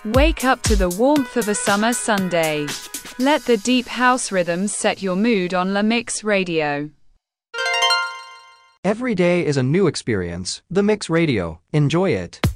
Wake up to the warmth of a summer Sunday. Let the deep house rhythms set your mood on La Mix Radio. Every day is a new experience. The Mix Radio. Enjoy it.